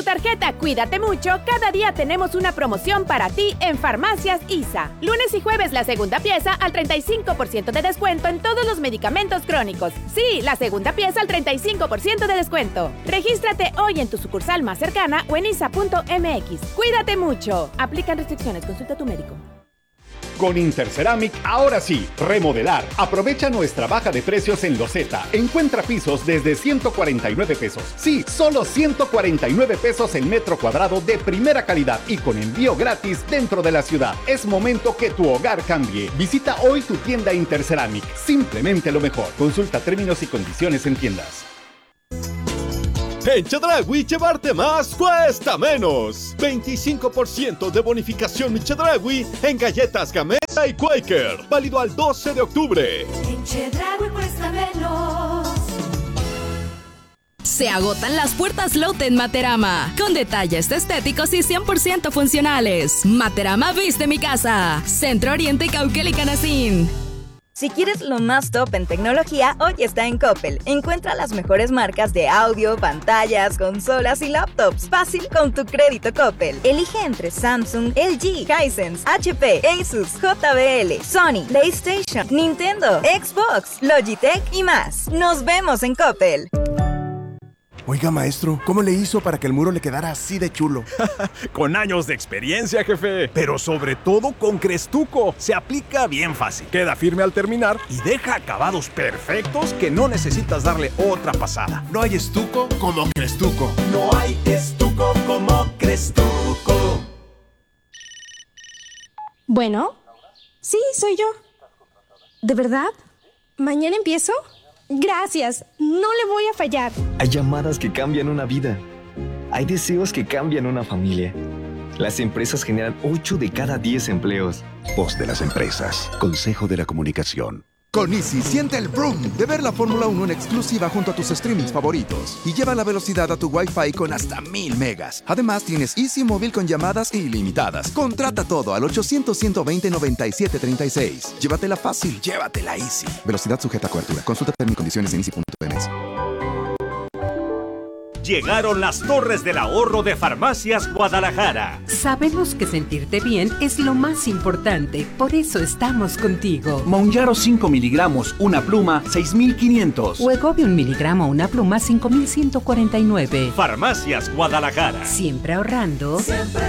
tarjeta Cuídate Mucho, cada día tenemos una promoción para ti en Farmacias ISA. Lunes y jueves la segunda pieza al 35% de descuento en todos los medicamentos crónicos. Sí, la segunda pieza al 35% de descuento. Regístrate hoy en tu sucursal más cercana o en isa.mx. Cuídate mucho. Aplican restricciones. Consulta a tu médico. Con Interceramic, ahora sí, remodelar. Aprovecha nuestra baja de precios en Loseta. Encuentra pisos desde 149 pesos. Sí, solo 149 pesos el metro cuadrado de primera calidad y con envío gratis dentro de la ciudad. Es momento que tu hogar cambie. Visita hoy tu tienda Interceramic. Simplemente lo mejor. Consulta términos y condiciones en tiendas. En Chedraui, llevarte más cuesta menos. 25% de bonificación en Chedraui en galletas Gamesa y Quaker. Válido al 12 de octubre. En Chedraui cuesta menos. Se agotan las puertas Lotte en Materama, con detalles estéticos y 100% funcionales. Materama viste mi casa. Centro Oriente, Cauquel y Canacín. Si quieres lo más top en tecnología, hoy está en Coppel. Encuentra las mejores marcas de audio, pantallas, consolas y laptops. Fácil con tu crédito Coppel. Elige entre Samsung, LG, Hisense, HP, Asus, JBL, Sony, PlayStation, Nintendo, Xbox, Logitech y más. Nos vemos en Coppel. Oiga, maestro, ¿cómo le hizo para que el muro le quedara así de chulo? Con años de experiencia, jefe. Pero sobre todo con Crestuco. Se aplica bien fácil. Queda firme al terminar y deja acabados perfectos que no necesitas darle otra pasada. No hay estuco como Crestuco. No hay estuco como Crestuco. Bueno, sí, soy yo. ¿De verdad? ¿Mañana empiezo? Gracias, no le voy a fallar. Hay llamadas que cambian una vida. Hay deseos que cambian una familia. Las empresas generan 8 de cada 10 empleos. Voz de las empresas. Consejo de la Comunicación. Con Easy, siente el boom de ver la Fórmula 1 en exclusiva junto a tus streamings favoritos. Y lleva la velocidad a tu Wi-Fi con hasta 1000 megas. Además, tienes Easy Móvil con llamadas ilimitadas. Contrata todo al 800-120-9736. Llévatela fácil, llévatela Easy. Velocidad sujeta a cobertura. Consulta términos y condiciones en easy.mx. Llegaron las Torres del Ahorro de Farmacias Guadalajara. Sabemos que sentirte bien es lo más importante, por eso estamos contigo. Mounjaro 5 miligramos, una pluma, 6,500. Wegovy 1 miligramo, una pluma, 5,149. Farmacias Guadalajara. Siempre ahorrando. Siempre